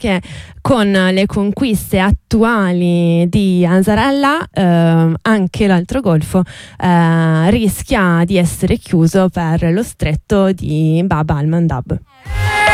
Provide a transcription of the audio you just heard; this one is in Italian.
perché con le conquiste attuali di Ansarallah anche l'altro golfo rischia di essere chiuso per lo stretto di Bab al-Mandab.